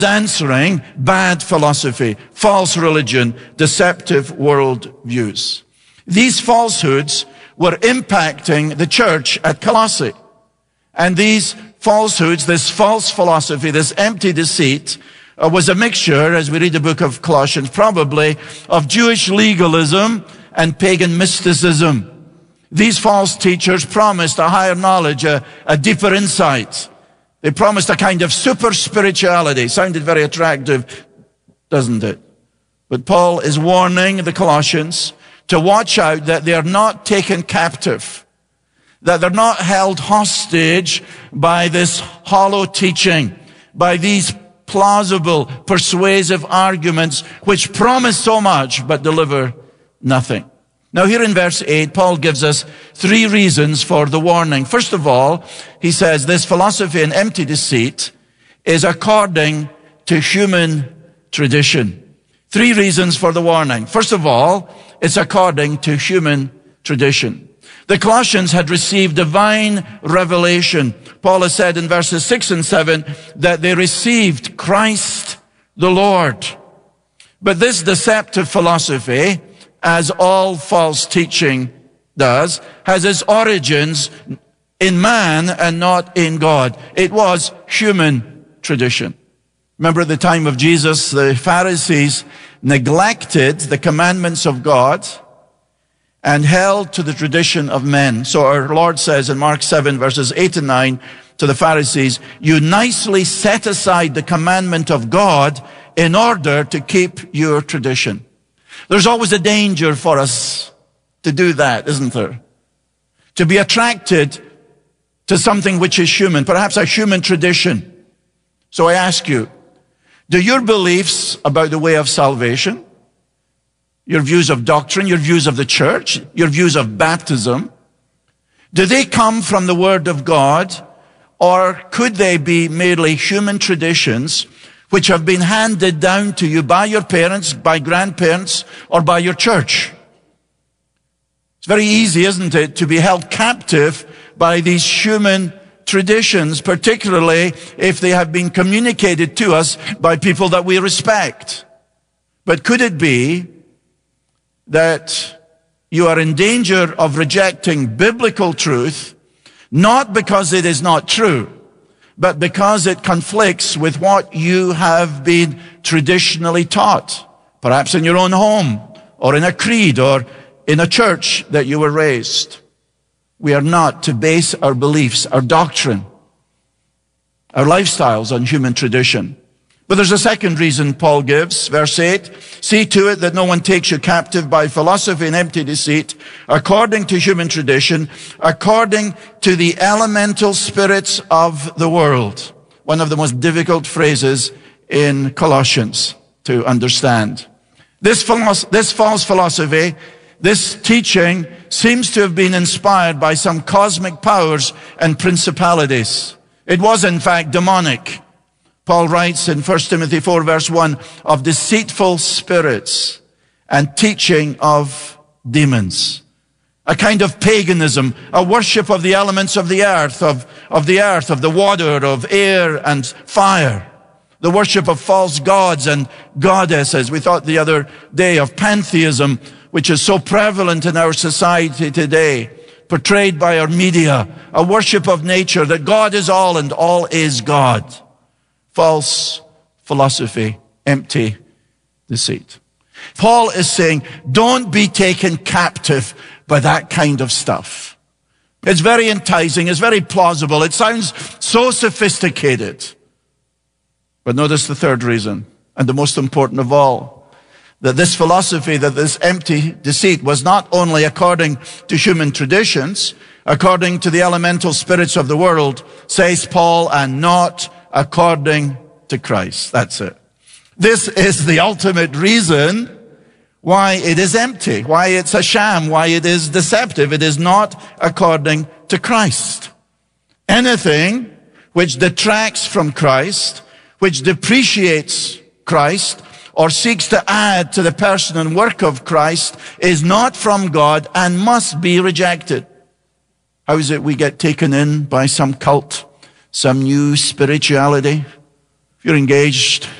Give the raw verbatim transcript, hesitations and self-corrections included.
answering bad philosophy, false religion, deceptive world views. These falsehoods were impacting the church at Colossae. And these falsehoods, this false philosophy, this empty deceit, uh, was a mixture, as we read the book of Colossians, probably of Jewish legalism and pagan mysticism. These false teachers promised a higher knowledge, a, a deeper insight. They promised a kind of super spirituality. Sounded very attractive, doesn't it? But Paul is warning the Colossians to watch out that they are not taken captive, that they're not held hostage by this hollow teaching, by these plausible, persuasive arguments which promise so much but deliver nothing. Now here in verse eight, Paul gives us three reasons for the warning. First of all, he says this philosophy and empty deceit is according to human tradition. Three reasons for the warning. First of all, it's according to human tradition. The Colossians had received divine revelation. Paul has said in verses six and seven that they received Christ the Lord. But this deceptive philosophy, as all false teaching does, has its origins in man and not in God. It was human tradition. Remember at the time of Jesus, the Pharisees neglected the commandments of God and held to the tradition of men. So our Lord says in Mark seven, verses eight and nine to the Pharisees, you nicely set aside the commandment of God in order to keep your tradition. There's always a danger for us to do that, isn't there? To be attracted to something which is human, perhaps a human tradition. So I ask you, do your beliefs about the way of salvation, your views of doctrine, your views of the church, your views of baptism, do they come from the Word of God, or could they be merely human traditions which have been handed down to you by your parents, by grandparents, or by your church? It's very easy, isn't it, to be held captive by these human traditions, particularly if they have been communicated to us by people that we respect. But could it be that you are in danger of rejecting biblical truth, not because it is not true, but because it conflicts with what you have been traditionally taught, perhaps in your own home, or in a creed, or in a church that you were raised? We are not to base our beliefs, our doctrine, our lifestyles on human tradition. But there's a second reason Paul gives, verse eight. See to it that no one takes you captive by philosophy and empty deceit, according to human tradition, according to the elemental spirits of the world. One of the most difficult phrases in Colossians to understand. This, philosoph- this false philosophy, this teaching seems to have been inspired by some cosmic powers and principalities. It was in fact demonic. Paul writes in First Timothy four verse one of deceitful spirits and teaching of demons. A kind of paganism, a worship of the elements of the earth, of, of the earth, of the water, of air and fire. The worship of false gods and goddesses. We thought the other day of pantheism, which is so prevalent in our society today, portrayed by our media. A worship of nature, that God is all and all is God. False philosophy, empty deceit. Paul is saying, don't be taken captive by that kind of stuff. It's very enticing, it's very plausible, it sounds so sophisticated. But notice the third reason, and the most important of all, that this philosophy, that this empty deceit was not only according to human traditions, according to the elemental spirits of the world, says Paul, and not according to Christ. That's it. This is the ultimate reason why it is empty, why it's a sham, why it is deceptive. It is not according to Christ. Anything which detracts from Christ, which depreciates Christ, or seeks to add to the person and work of Christ, is not from God and must be rejected. How is it we get taken in by some cult, some new spirituality? If you're engaged